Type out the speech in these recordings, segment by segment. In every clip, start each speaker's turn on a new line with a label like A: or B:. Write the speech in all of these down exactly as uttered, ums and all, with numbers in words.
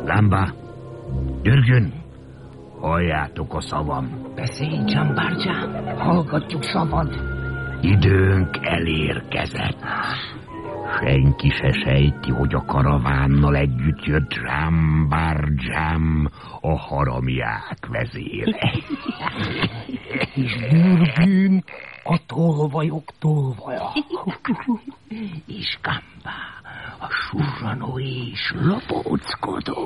A: Gamba, Dürgün, halljátok a szavam.
B: Beszélj, Dzsambárdzsám, hallgatjuk szavad.
A: Időnk elérkezett. Senki se sejti, hogy a karavánnal együtt jött Dzsambárdzsám, a haramiák vezére.
B: És Dürgün, a tolvajok tolvaja. És Gamba, a surranó és lopóckodó.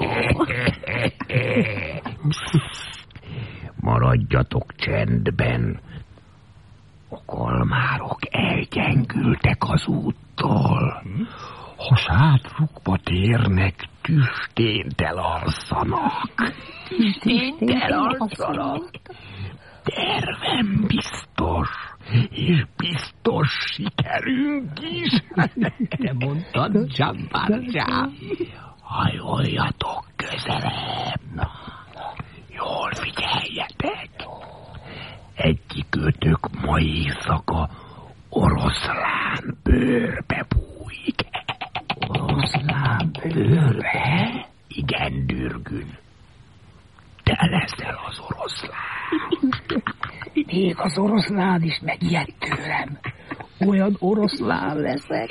A: Maradjatok csendben. A kalmárok elgyengültek az úttól. Ha sátrukba térnek, tüstént elalszanak.
B: Tüstént elalszanak.
A: Tervem biztos, és biztos sikerünk is.
B: Te mondtad, Dzsambárdzsám.
A: Hajoljatok közelebb. Jól figyeljetek. Egyikőtök ma éjszaka oroszlán bőrbe bújik.
B: Oroszlán bőrbe?
A: Igen, Dürgün. Te leszel az oroszlán.
B: Még az oroszlán is megijedt tőlem. Olyan oroszlán leszek.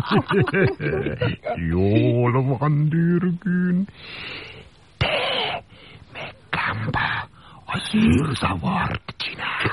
A: Jól van, Dürgün. Te, meg Gamba, a szűrzavart csinál.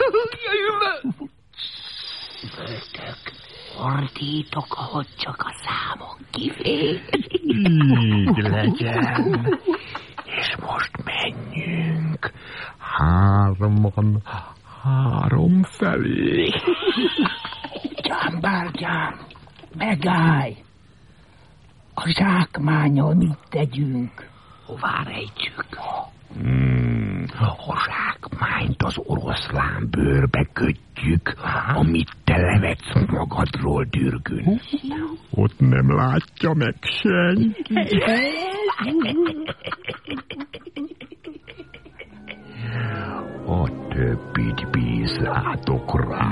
B: Ötök, ordítok, ahogy csak a számon kifér.
A: Így legyen. És most menjünk. Hárman, három felé.
B: Dzsambárdzsám, megállj! A zsákmánnyal mit tegyünk? Hová rejtsük?
A: Hmm, a zsákmányt az oroszlán bőrbe kötjük, amit te levetsz magadról, Dürgün. Ott nem látja meg senki. A többit bízzátok rá.